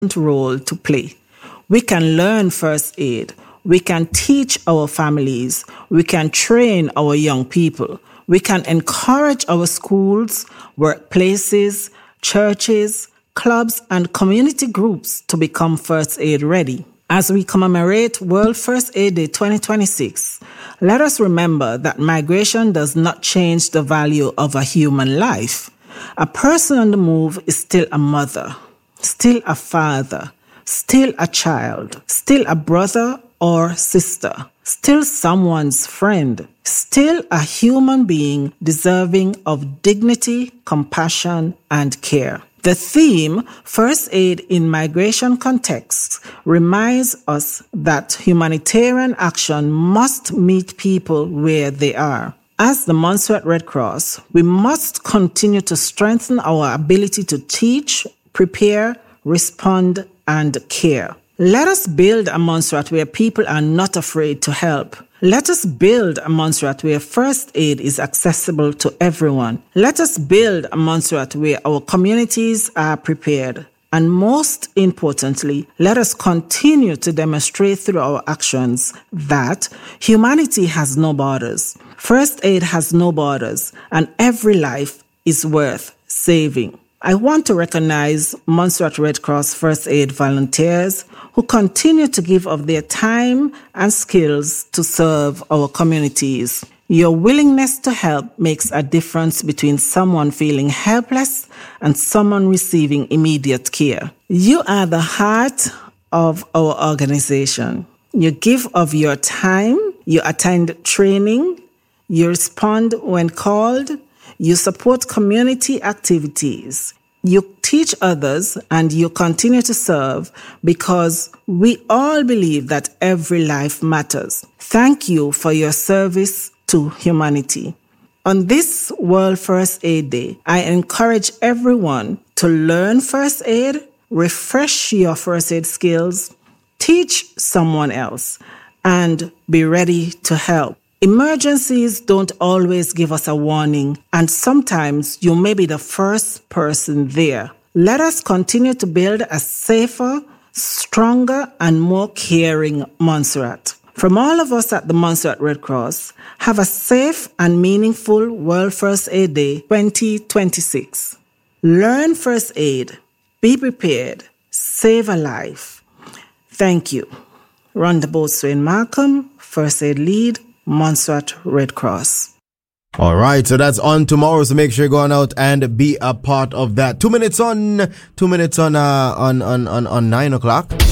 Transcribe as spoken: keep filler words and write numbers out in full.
role to play. We can learn first aid. We can teach our families. We can train our young people. We can encourage our schools, workplaces, churches, clubs, and community groups to become first aid ready. As we commemorate World First Aid Day twenty twenty-six, let us remember that migration does not change the value of a human life. A person on the move is still a mother, still a father, still a child, still a brother or sister, still someone's friend, still a human being deserving of dignity, compassion, and care. The theme, First Aid in Migration Contexts, reminds us that humanitarian action must meet people where they are. As the Montserrat Red Cross, we must continue to strengthen our ability to teach, prepare, respond, and care. Let us build a Montserrat where people are not afraid to help. Let us build a Montserrat where first aid is accessible to everyone. Let us build a Montserrat where our communities are prepared. And most importantly, let us continue to demonstrate through our actions that humanity has no borders. First aid has no borders, and every life is worth saving. I want to recognize Montserrat Red Cross First Aid volunteers who continue to give of their time and skills to serve our communities. Your willingness to help makes a difference between someone feeling helpless and someone receiving immediate care. You are the heart of our organization. You give of your time, you attend training, you respond when called, you support community activities. You teach others and you continue to serve because we all believe that every life matters. Thank you for your service to humanity. On this World First Aid Day, I encourage everyone to learn first aid, refresh your first aid skills, teach someone else, and be ready to help. Emergencies don't always give us a warning, and sometimes you may be the first person there. Let us continue to build a safer, stronger, and more caring Montserrat. From all of us at the Montserrat Red Cross, have a safe and meaningful World First Aid Day twenty twenty-six. Learn first aid, be prepared, save a life. Thank you. Rhonda Boatswain Malcolm, First Aid Lead, Montserrat Red Cross. All right, so that's on tomorrow, so make sure you're going out and be a part of that. Two minutes on, two minutes on, uh, on, on, on, on nine o'clock.